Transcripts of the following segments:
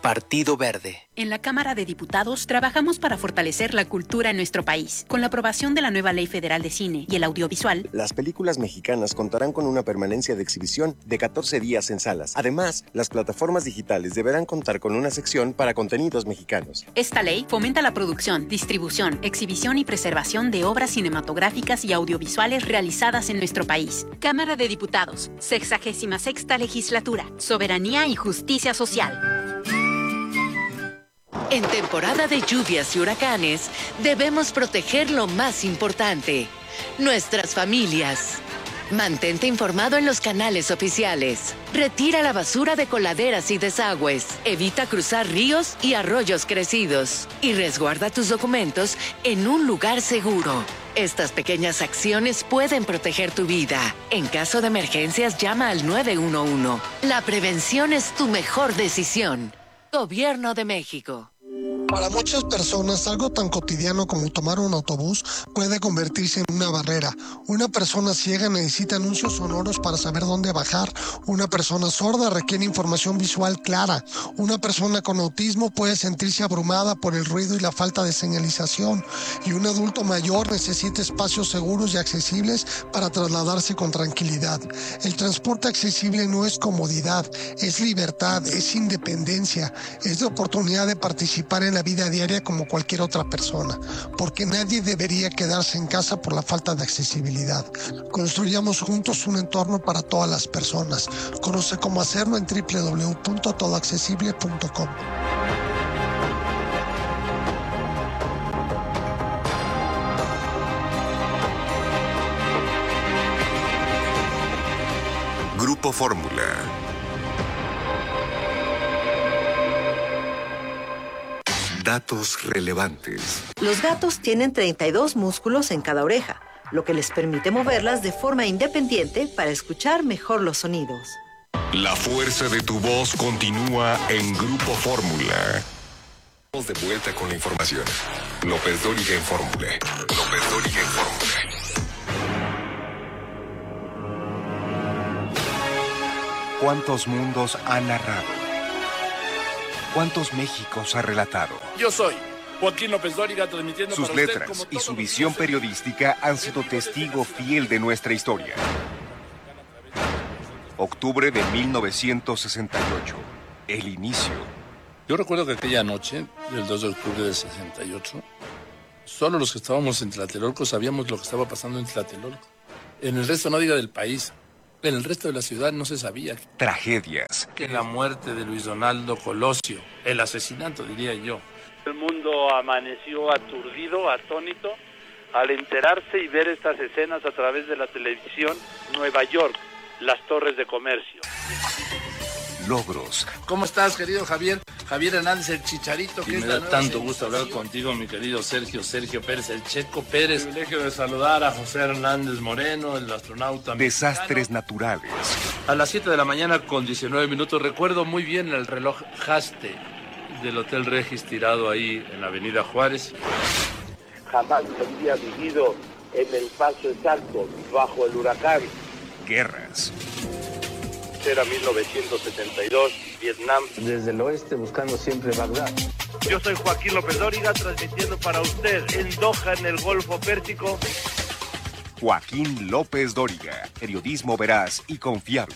Partido Verde. En la Cámara de Diputados trabajamos para fortalecer la cultura en nuestro país. Con la aprobación de la nueva Ley Federal de Cine y el Audiovisual, las películas mexicanas contarán con una permanencia de exhibición de 14 días en salas. Además, las plataformas digitales deberán contar con una sección para contenidos mexicanos. Esta ley fomenta la producción, distribución, exhibición y preservación de obras cinematográficas y audiovisuales realizadas en nuestro país. Cámara de Diputados, 66ª Legislatura, Soberanía y Justicia Social. En temporada de lluvias y huracanes, debemos proteger lo más importante, nuestras familias. Mantente informado en los canales oficiales. Retira la basura de coladeras y desagües. Evita cruzar ríos y arroyos crecidos. Y resguarda tus documentos en un lugar seguro. Estas pequeñas acciones pueden proteger tu vida. En caso de emergencias, llama al 911. La prevención es tu mejor decisión. Gobierno de México. Para muchas personas, algo tan cotidiano como tomar un autobús puede convertirse en una barrera. Una persona ciega necesita anuncios sonoros para saber dónde bajar. Una persona sorda requiere información visual clara. Una persona con autismo puede sentirse abrumada por el ruido y la falta de señalización. Y un adulto mayor necesita espacios seguros y accesibles para trasladarse con tranquilidad. El transporte accesible no es comodidad, es libertad, es independencia, es la oportunidad de participar en la vida diaria como cualquier otra persona, porque nadie debería quedarse en casa por la falta de accesibilidad. Construyamos juntos un entorno para todas las personas. Conoce cómo hacerlo en www.todoaccesible.com. Grupo Fórmula. Datos relevantes. Los gatos tienen 32 músculos en cada oreja, lo que les permite moverlas de forma independiente para escuchar mejor los sonidos. La fuerza de tu voz continúa en Grupo Fórmula. Vamos de vuelta con la información. López Dóriga en Fórmula. López Dóriga en Fórmula. ¿Cuántos mundos ha narrado? ¿Cuántos Méxicos ha relatado? Yo soy Joaquín López Dóriga, transmitiendo sus para letras usted, y su visión periodística han sido testigo fiel de nuestra historia. Octubre de 1968, el inicio. Yo recuerdo que aquella noche, del 2 de octubre del 68, solo los que estábamos en Tlatelolco sabíamos lo que estaba pasando en Tlatelolco. En el resto, no diga del país, en el resto de la ciudad no se sabía. Tragedias. Que la muerte de Luis Donaldo Colosio, el asesinato, diría yo. El mundo amaneció aturdido, atónito, al enterarse y ver estas escenas a través de la televisión. Nueva York, las torres de comercio. Logros. ¿Cómo estás, querido Javier? Javier Hernández, el Chicharito. Me da tanto gusto hablar contigo, mi querido Sergio Pérez, el Checo Pérez. El privilegio de saludar a José Hernández Moreno, el astronauta Desastres mexicano. naturales. A las 7 de la mañana con 19 minutos, recuerdo muy bien el reloj Haste del Hotel Regis tirado ahí en la Avenida Juárez. Jamás había vivido en el paso exacto bajo el huracán. Guerras. Era 1972, Vietnam. Desde el oeste buscando siempre Bagdad. Yo soy Joaquín López Dóriga, transmitiendo para usted en Doha, en el Golfo Pérsico. Joaquín López Dóriga, periodismo veraz y confiable.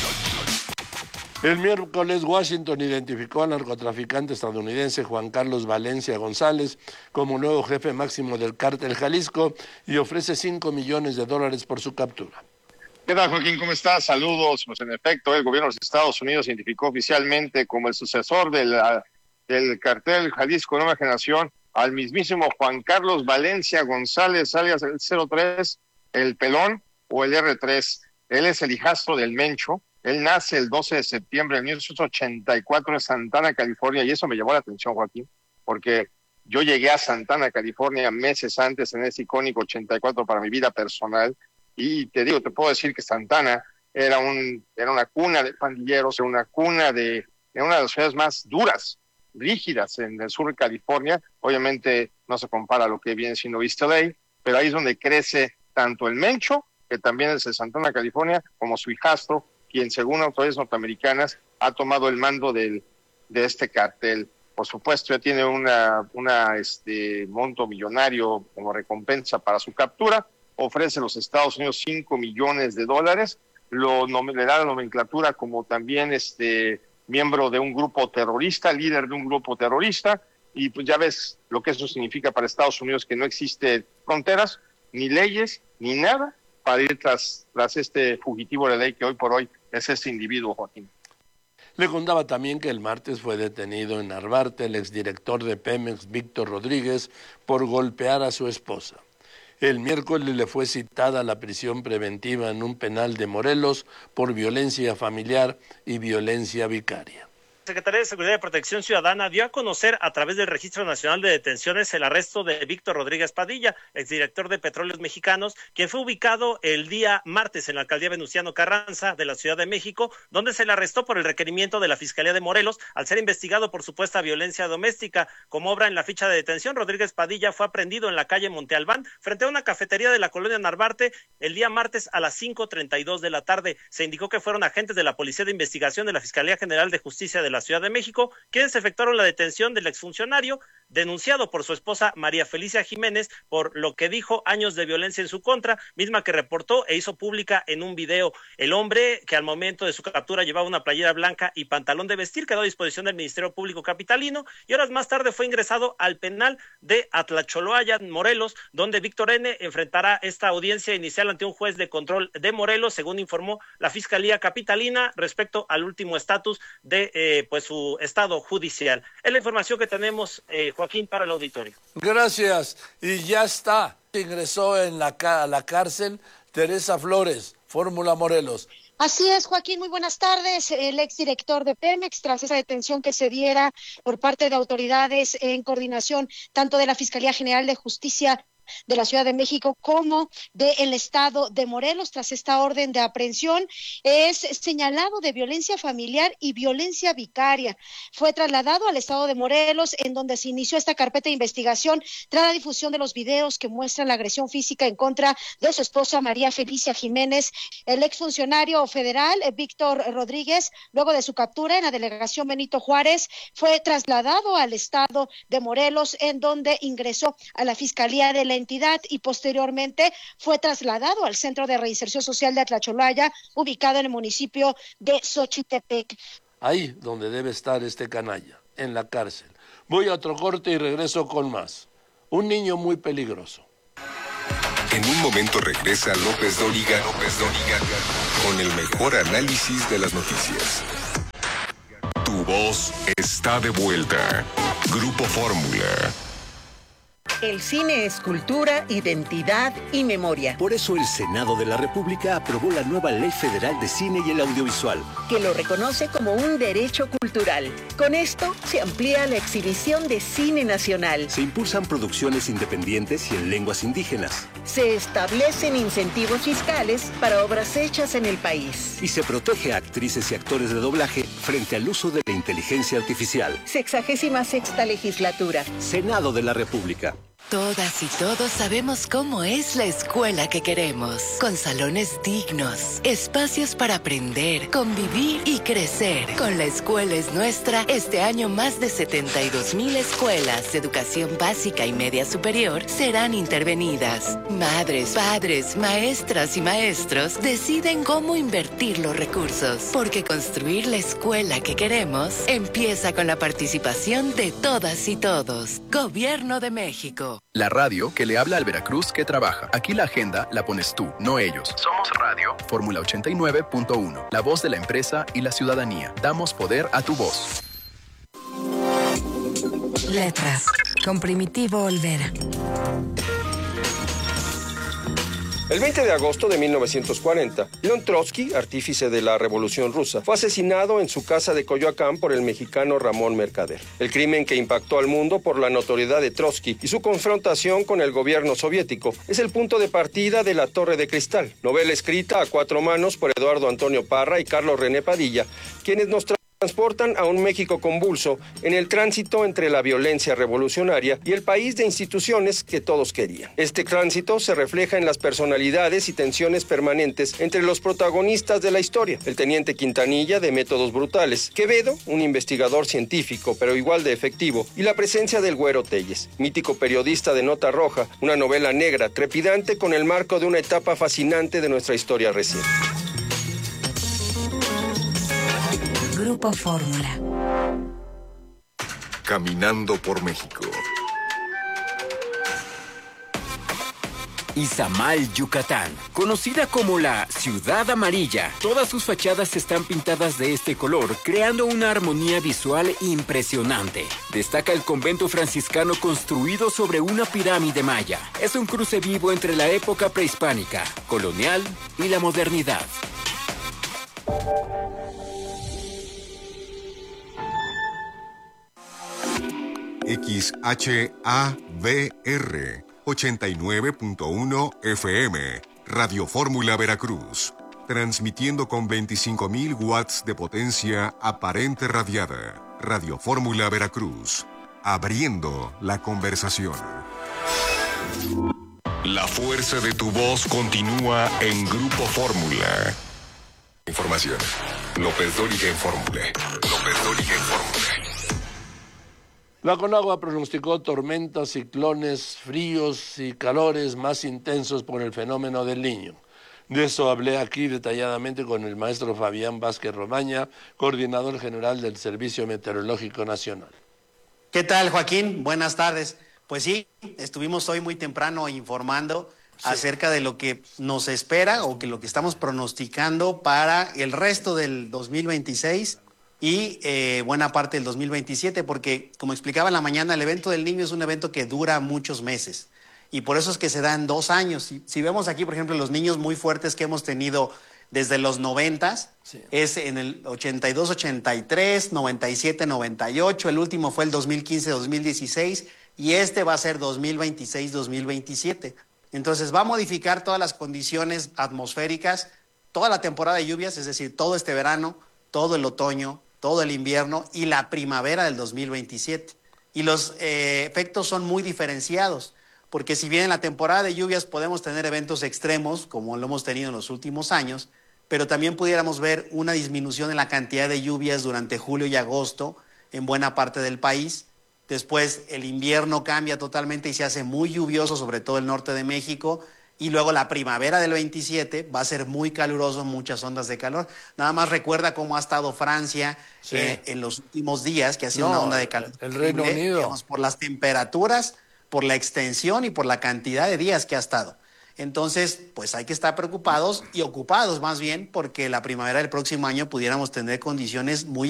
El miércoles, Washington identificó al narcotraficante estadounidense Juan Carlos Valencia González como nuevo jefe máximo del cártel Jalisco y ofrece $5 millones por su captura. ¿Qué tal, Joaquín? ¿Cómo estás? Saludos. Pues en efecto, el gobierno de los Estados Unidos identificó oficialmente como el sucesor del cartel Jalisco Nueva Generación al mismísimo Juan Carlos Valencia González, alias el 03, el Pelón o el R3. Él es el hijastro del Mencho. Él nace el 12 de septiembre de 1984 en Santana, California, y eso me llamó la atención, Joaquín, porque yo llegué a Santana, California, meses antes en ese icónico 84 para mi vida personal. Y te puedo decir que Santana era una cuna de pandilleros, era una cuna era una de las ciudades más duras, rígidas en el sur de California. Obviamente no se compara a lo que viene siendo East LA, pero ahí es donde crece tanto el Mencho, que también es de Santana, California, como su hijastro, quien según autoridades norteamericanas ha tomado el mando del de este cartel. Por supuesto, ya tiene monto millonario como recompensa para su captura. Ofrece a los Estados Unidos $5 millones. Le da la nomenclatura como también miembro de un grupo terrorista, líder de un grupo terrorista. Y pues ya ves lo que eso significa para Estados Unidos, que no existen fronteras, ni leyes, ni nada para ir tras este fugitivo de ley que hoy por hoy es este individuo, Joaquín. Le contaba también que el martes fue detenido en Narvarte el exdirector de Pemex, Víctor Rodríguez, por golpear a su esposa. El miércoles le fue citada la prisión preventiva en un penal de Morelos por violencia familiar y violencia vicaria. La Secretaría de Seguridad y Protección Ciudadana dio a conocer a través del Registro Nacional de Detenciones el arresto de Víctor Rodríguez Padilla, exdirector de Petróleos Mexicanos, quien fue ubicado el día martes en la alcaldía Venustiano Carranza de la Ciudad de México, donde se le arrestó por el requerimiento de la Fiscalía de Morelos al ser investigado por supuesta violencia doméstica. Como obra en la ficha de detención, Rodríguez Padilla fue aprehendido en la calle Monte Albán, frente a una cafetería de la colonia Narvarte, el día martes a las 5:32 de la tarde. Se indicó que fueron agentes de la Policía de Investigación de la Fiscalía General de Justicia de la Ciudad de México, quienes efectuaron la detención del exfuncionario, denunciado por su esposa María Felicia Jiménez por lo que dijo años de violencia en su contra, misma que reportó e hizo pública en un video. El hombre, que al momento de su captura llevaba una playera blanca y pantalón de vestir, quedó a disposición del Ministerio Público Capitalino y horas más tarde fue ingresado al penal de Atlacholoaya, Morelos, donde Víctor N. enfrentará esta audiencia inicial ante un juez de control de Morelos, según informó la Fiscalía Capitalina respecto al último estatus de su estado judicial. Es la información que tenemos, Joaquín, para el auditorio. Gracias. Y ya está. Ingresó a la cárcel Teresa Flores, Fórmula Morelos. Así es, Joaquín, muy buenas tardes. El exdirector de Pemex, tras esa detención que se diera por parte de autoridades en coordinación tanto de la Fiscalía General de Justicia de la Ciudad de México como del estado de Morelos, tras esta orden de aprehensión, es señalado de violencia familiar y violencia vicaria. Fue trasladado al estado de Morelos, en donde se inició esta carpeta de investigación tras la difusión de los videos que muestran la agresión física en contra de su esposa María Felicia Jiménez. El exfuncionario federal Víctor Rodríguez, luego de su captura en la delegación Benito Juárez, fue trasladado al estado de Morelos, en donde ingresó a la Fiscalía de la entidad y posteriormente fue trasladado al Centro de Reinserción Social de Atlacholoaya, ubicado en el municipio de Xochitepec. Ahí donde debe estar este canalla, en la cárcel. Voy a otro corte y regreso con más. Un niño muy peligroso. En un momento regresa López Dóriga con el mejor análisis de las noticias. Tu voz está de vuelta. Grupo Fórmula. El cine es cultura, identidad y memoria. Por eso el Senado de la República aprobó la nueva Ley Federal de Cine y el Audiovisual, que lo reconoce como un derecho cultural. Con esto se amplía la exhibición de cine nacional. Se impulsan producciones independientes y en lenguas indígenas. Se establecen incentivos fiscales para obras hechas en el país. Y se protege a actrices y actores de doblaje frente al uso de la inteligencia artificial. 66ª legislatura. Senado de la República. Todas y todos sabemos cómo es la escuela que queremos, con salones dignos, espacios para aprender, convivir y crecer. Con La Escuela es Nuestra, este año más de 72,000 escuelas de educación básica y media superior serán intervenidas. Madres, padres, maestras y maestros deciden cómo invertir los recursos, porque construir la escuela que queremos empieza con la participación de todas y todos. Gobierno de México. La radio que le habla al Veracruz que trabaja. Aquí la agenda la pones tú, no ellos. Somos Radio. Fórmula 89.1. La voz de la empresa y la ciudadanía. Damos poder a tu voz. Letras. Con Primitivo Olvera. El 20 de agosto de 1940, León Trotsky, artífice de la Revolución Rusa, fue asesinado en su casa de Coyoacán por el mexicano Ramón Mercader. El crimen que impactó al mundo por la notoriedad de Trotsky y su confrontación con el gobierno soviético es el punto de partida de La Torre de Cristal, novela escrita a 4 manos por Eduardo Antonio Parra y Carlos René Padilla, quienes nos transportan a un México convulso en el tránsito entre la violencia revolucionaria y el país de instituciones que todos querían. Este tránsito se refleja en las personalidades y tensiones permanentes entre los protagonistas de la historia. El teniente Quintanilla, de métodos brutales; Quevedo, un investigador científico pero igual de efectivo; y la presencia del Güero Telles, mítico periodista de Nota Roja, una novela negra trepidante con el marco de una etapa fascinante de nuestra historia reciente. Grupo Fórmula. Caminando por México. Izamal, Yucatán, conocida como la Ciudad Amarilla. Todas sus fachadas están pintadas de este color, creando una armonía visual impresionante. Destaca el convento franciscano construido sobre una pirámide maya. Es un cruce vivo entre la época prehispánica, colonial y la modernidad. XHABR 89.1 FM, Radio Fórmula Veracruz, transmitiendo con 25.000 watts de potencia aparente radiada. Radio Fórmula Veracruz, abriendo la conversación. La fuerza de tu voz continúa en Grupo Fórmula. Información. López Dóriga en Fórmula. López Dóriga en Fórmula. La Conagua pronosticó tormentas, ciclones, fríos y calores más intensos por el fenómeno del Niño. De eso hablé aquí detalladamente con el maestro Fabián Vázquez Romaña, coordinador general del Servicio Meteorológico Nacional. ¿Qué tal, Joaquín? Buenas tardes. Pues sí, estuvimos hoy muy temprano informando acerca de lo que nos espera o que lo que estamos pronosticando para el resto del 2026 y buena parte del 2027, porque como explicaba en la mañana, el evento del Niño es un evento que dura muchos meses y por eso es que se da en 2 años. Si vemos aquí, por ejemplo, los niños muy fuertes que hemos tenido desde los 90s, es en el 82, 83, 97, 98, el último fue el 2015, 2016 y este va a ser 2026, 2027. Entonces va a modificar todas las condiciones atmosféricas, toda la temporada de lluvias, es decir, todo este verano, todo el otoño, todo el invierno y la primavera del 2027. Y los efectos son muy diferenciados, porque si bien en la temporada de lluvias podemos tener eventos extremos, como lo hemos tenido en los últimos años, pero también pudiéramos ver una disminución en la cantidad de lluvias durante julio y agosto en buena parte del país. Después el invierno cambia totalmente y se hace muy lluvioso, sobre todo el norte de México. Y luego la primavera del 27 va a ser muy caluroso, muchas ondas de calor. Nada más recuerda cómo ha estado Francia en los últimos días, que ha sido una onda de calor. El Reino Unido. Digamos, por las temperaturas, por la extensión y por la cantidad de días que ha estado. Entonces, pues hay que estar preocupados y ocupados más bien, porque la primavera del próximo año pudiéramos tener condiciones muy